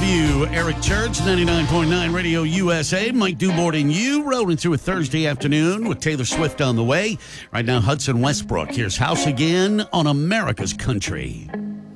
you. Eric Church, 99.9 Radio USA. Mike Dubord and you rolling through a Thursday afternoon with Taylor Swift on the way. Right now, Hudson Westbrook. Here's House Again on America's Country.